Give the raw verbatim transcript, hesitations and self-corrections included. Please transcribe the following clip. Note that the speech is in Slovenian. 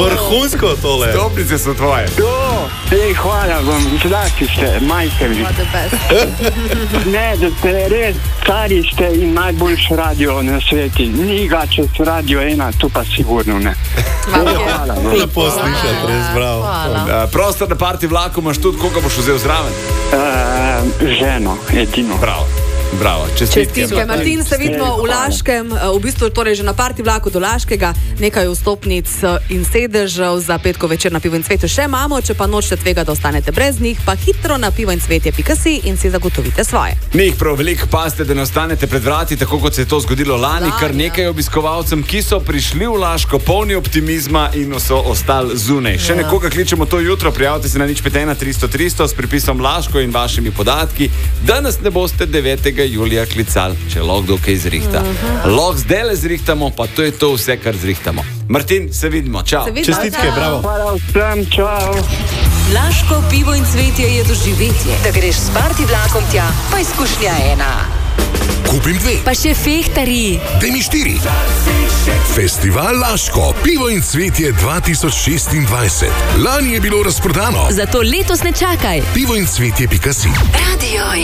Vrhunsko tole. Stopnice so tvoje. To, ej, hvala vam, zlasti ste, majstri. Ne, da ste res stari ste in najboljši radio na sveti. Ni ga čez radio ena, tu pa sigurno ne. Hvala vam. Lepo slišati, res bravo. Uh, prostor na parti vlaku imaš tudi, koga boš vzel zraven? Uh, ženo, edino. Bravo. Bravo, čestitke. Čestitke. Martin, se vidimo v Laškem, v bistvu torej že na parti vlaku do Laškega, nekaj vstopnic in sedežev za petko večer na Pivo in cvetje še imamo, če pa nočete tvega, da ostanete brez njih, pa hitro na pivo in cvetje pika si in si zagotovite svoje. Ni jih prav veliko, pazite, da ne ostanete pred vrati, tako kot se je to zgodilo lani, lani kar nekaj obiskovalcem, ki so prišli v Laško polni optimizma in so ostali zunaj. Še ja. Nekoga kličemo to jutro, prijavite se na nič pet ena tristo tristo s pripisom Laško in vašimi podatki, da nas ne boste devetega julija klicali, če lahko kdo kaj zrihta. Uh-huh. Lahko zdaj le zrihtamo, pa to je to vse, kar zrihtamo. Martin, se vidimo, čau. Se vidimo, čestitke, čau. Bravo. Hvala vsem, čau. Laško pivo in cvetje je doživetje. Da greš s parti vlakom tja, pa izkušnja ena. Kupim dve. Pa še fehtari. Daj mi štiri. Festival Laško, pivo in cvetje dva tisoč šestindvajset. Lani je bilo razprodano. Zato letos ne čakaj. pivo in cvetje pika si. Radio